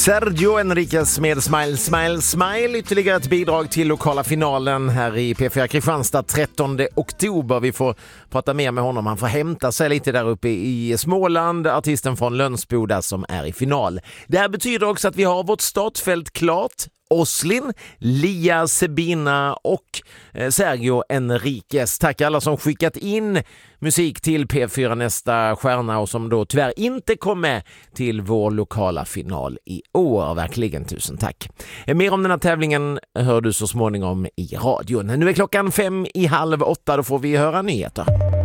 Sergio Enriquez med Smile, Smile, Smile. Ytterligare ett bidrag till lokala finalen här i P4 Kristianstad 13 oktober. Vi får prata mer med honom. Han får hämta sig lite där uppe i Småland. Artisten från Lönsboda som är i final. Det här betyder också att vi har vårt startfält klart. Oslin, Lia Sebina och Sergio Enriquez. Tack alla som skickat in musik till P4 Nästa stjärna och som då tyvärr inte kom med till vår lokala final i år. Verkligen tusen tack. Mer om den här tävlingen hör du så småningom i radion. Nu är klockan 7:55, då får vi höra nyheter.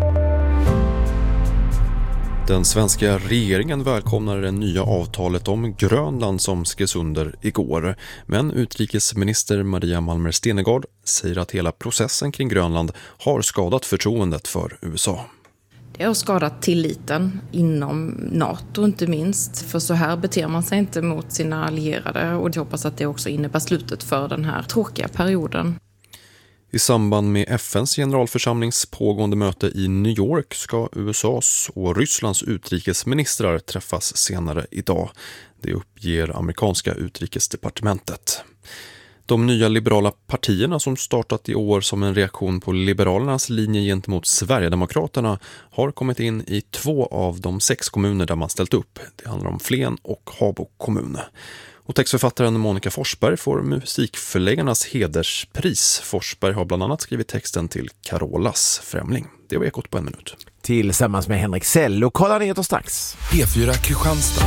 Den svenska regeringen välkomnar det nya avtalet om Grönland som skrevs under igår. Men utrikesminister Maria Malmer Stenergard säger att hela processen kring Grönland har skadat förtroendet för USA. Det har skadat tilliten inom NATO inte minst. För så här beter man sig inte mot sina allierade. Och jag hoppas att det också innebär slutet för den här tråkiga perioden. I samband med FNs generalförsamlings pågående möte i New York ska USAs och Rysslands utrikesministrar träffas senare idag. Det uppger amerikanska utrikesdepartementet. De nya liberala partierna som startat i år som en reaktion på Liberalernas linje gentemot Sverigedemokraterna har kommit in i 2 av de 6 kommuner där man ställt upp. Det handlar om Flen och Habo kommun. Och textförfattaren Monica Forsberg får musikförläggarnas hederspris. Forsberg har bland annat skrivit texten till Carolas Främling. Det var Ekot på 1 minut. Tillsammans med Henrik Sell. Lokala nyheter strax. P4 Kristianstad.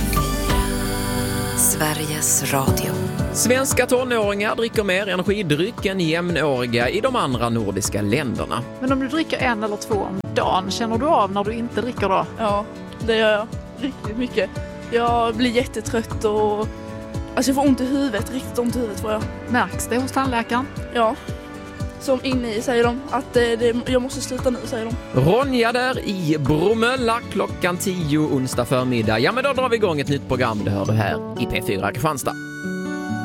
Sveriges Radio. Svenska tonåringar dricker mer energidryck än jämnåriga i de andra nordiska länderna. Men om du dricker 1 eller 2 om dagen, känner du av när du inte dricker då? Ja, det gör jag riktigt mycket. Jag blir jättetrött och jag får ont i huvudet, riktigt ont i huvudet får jag. Märks det hos tandläkaren? Ja, som inne i säger de att jag måste sluta nu, säger de. Ronja där i Bromölla klockan 10 onsdag förmiddag. Ja, men då drar vi igång ett nytt program, det hör du här i P4 Kristianstad.